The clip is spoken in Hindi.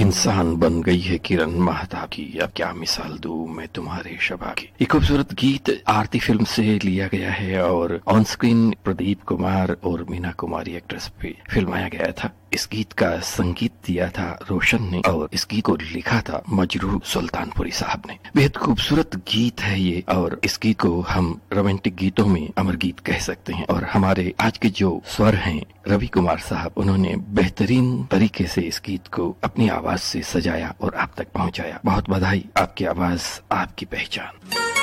इंसान बन गई है किरण महताब की, अब क्या मिसाल दूं मैं तुम्हारे शबा की। ये खूबसूरत गीत आरती फिल्म से लिया गया है और ऑन स्क्रीन प्रदीप कुमार और मीना कुमारी एक्ट्रेस पे फिल्माया गया था। इस गीत का संगीत दिया था रोशन ने और इस गीत को लिखा था मजरूह सुल्तानपुरी साहब ने। बेहद खूबसूरत गीत है ये और इस गीत को हम रोमांटिक गीतों में अमर गीत कह सकते हैं। और हमारे आज के जो स्वर हैं रवि कुमार साहब, उन्होंने बेहतरीन तरीके से इस गीत को अपनी आवाज से सजाया और आप तक पहुंचाया। बहुत बधाई, आपकी आवाज आपकी पहचान।